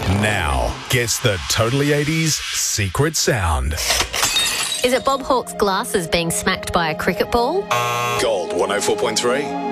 Now, guess the Totally 80s secret sound. Is it Bob Hawke's glasses being smacked by a cricket ball? Gold 104.3.